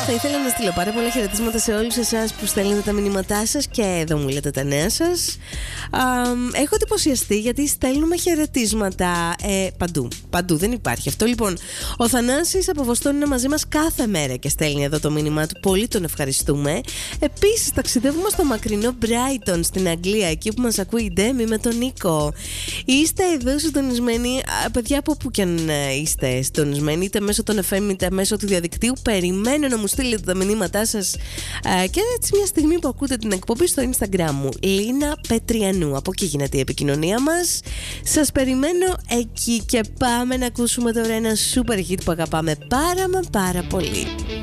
Θα ήθελα να στείλω πάρα πολλά χαιρετίσματα σε όλους εσάς που στέλνετε τα μηνύματά σας και εδώ μου λέτε τα νέα σας. Έχω εντυπωσιαστεί γιατί στέλνουμε χαιρετίσματα παντού δεν υπάρχει αυτό. Λοιπόν, ο Θανάσης από Βοστόν είναι μαζί μας κάθε μέρα και στέλνει εδώ το μήνυμά του. Πολύ τον ευχαριστούμε. Επίσης ταξιδεύουμε στο μακρινό Brighton στην Αγγλία, εκεί που μας ακούει η Ντέμι με τον Νίκο. Είστε εδώ συντονισμένοι, παιδιά, από που κι αν είστε συντονισμένοι, είτε μέσω των FM είτε μέσω του διαδικτύου. Περιμένω να μου στείλετε τα μηνύματά σας και έτσι μια στιγμή που ακούτε την εκπομπή στο Instagram μου, Λίνα Πετριανού. Από εκεί γίνεται η επικοινωνία μας. Σας περιμένω εκεί και πάμε να ακούσουμε τώρα ένα super hit που αγαπάμε πάρα πολύ.